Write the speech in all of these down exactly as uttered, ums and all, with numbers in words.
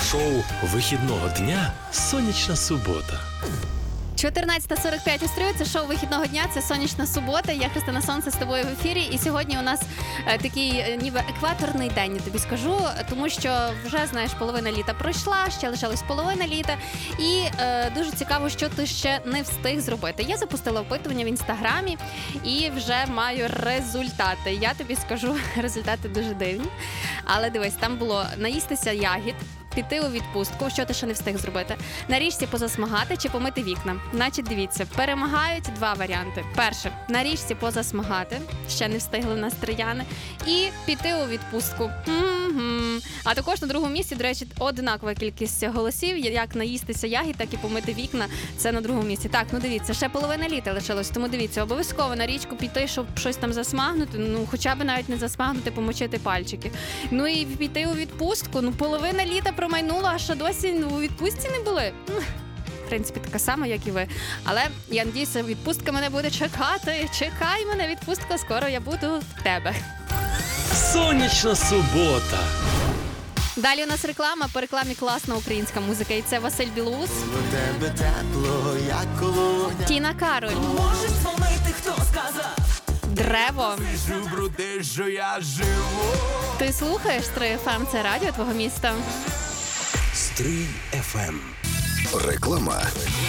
Шоу вихідного дня «Сонячна субота». чотирнадцята сорок п'ять у стрію, це шоу вихідного дня, це сонячна субота. Я Христина Сонце з тобою в ефірі. І сьогодні у нас е, такий е, ніби екваторний день, я тобі скажу. Тому що вже, знаєш, половина літа пройшла, ще лишилась половина літа. І е, дуже цікаво, що ти ще не встиг зробити. Я запустила опитування в Інстаграмі і вже маю результати. Я тобі скажу, результати дуже дивні. Але дивись, там було наїстися ягід, піти у відпустку, що ти ще не встиг зробити, на річці позасмагати чи помити вікна. Значить, дивіться, перемагають два варіанти. Перше, на річці позасмагати, ще не встигли в нас трояни, і піти у відпустку. М-м-м. А також на другому місці, до речі, однакова кількість голосів, як наїстися ягід, так і помити вікна, це на другому місці. Так, ну дивіться, ще половина літа лишилось, тому дивіться, обов'язково на річку піти, щоб щось там засмагнути, ну хоча б навіть не засмагнути, помочити пальчики. Ну і піти у відпустку, ну половина літа промайнула, а ще досі у відпустці не були. В принципі, така сама, як і ви. Але я надіюся, відпустка мене буде чекати. Чекай мене, відпустка, скоро я буду в тебе. «Сонячна субота». Далі у нас реклама. По рекламі класна українська музика. І це Василь Білоус. Тебе тепло, як коло. Тіна Кароль. Можеш дзвонити, хто сказав? Древо. Сижу про те, що я живу. Ти слухаєш три еф ем? Це радіо твого міста. Стрий еф ем. Реклама.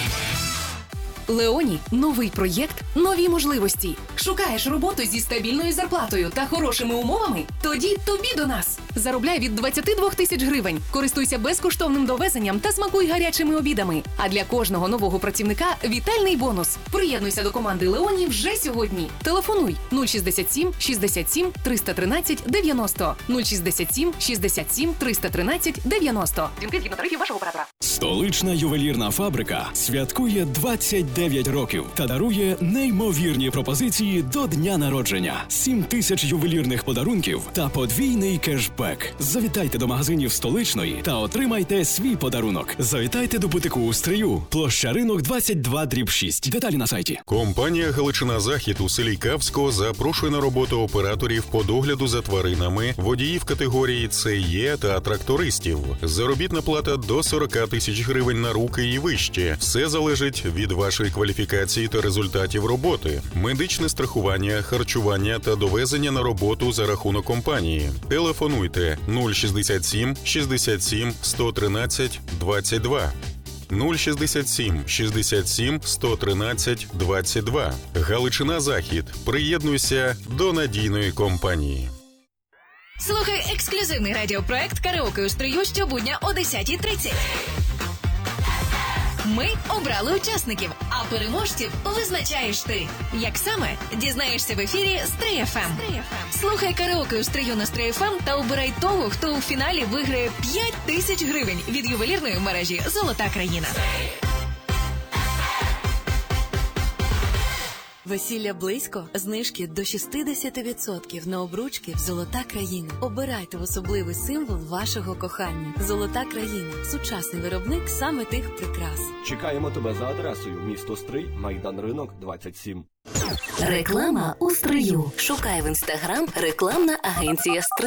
Леоні – новий проєкт, нові можливості. Шукаєш роботу зі стабільною зарплатою та хорошими умовами? Тоді тобі до нас. Заробляй від двадцяти двох тисяч гривень. Користуйся безкоштовним довезенням та смакуй гарячими обідами. А для кожного нового працівника – вітальний бонус. Приєднуйся до команди Леоні вже сьогодні. Телефонуй нуль шістдесят сім шістдесят сім триста тринадцять дев'яносто нуль шістдесят сім шістдесят сім триста тринадцять дев'яносто. Дзвінки згідно тарифів вашого оператора. Столична ювелірна фабрика святкує двадцять дев'ять років та дарує неймовірні пропозиції до дня народження. сім тисяч ювелірних подарунків та подвійний кешбек. Завітайте до магазинів Столичної та отримайте свій подарунок. Завітайте до бутику у Стрию, площа Ринок двадцять два дріб шість. Деталі на сайті. Компанія «Галичина Захід» у селі Кавсько запрошує на роботу операторів по догляду за тваринами, водіїв категорії Це Є та трактористів. Заробітна плата до сорок тисяч гривень на руки і вище. Все залежить від вашої кваліфікації та результатів роботи. Медичне страхування, харчування та довезення на роботу за рахунок компанії. Телефонуйте нуль шістдесят сім шістдесят сім сто тринадцять двадцять два. нуль шістдесят сім шістдесят сім сто тринадцять двадцять два. Галичина Захід. Приєднуйся до надійної компанії. Слухай ексклюзивний радіопроект «Караоке у Стрию» щобудня о десятій тридцять. Ми обрали учасників, а переможців визначаєш ти. Як саме? Дізнаєшся в ефірі Стрий еф ем. Слухай «Караоке у Стрию» на Стрий еф ем та обирай того, хто у фіналі виграє п'ять тисяч гривень від ювелірної мережі «Золота країна». Весілля близько, знижки до шістдесят відсотків на обручки в «Золота країна». Обирайте в особливий символ вашого кохання. «Золота країна» – сучасний виробник саме тих прикрас. Чекаємо тебе за адресою: місто Стрий, Майдан Ринок, двадцять сім. Реклама у Стрию. Шукай в Інстаграм рекламна агенція Стрий.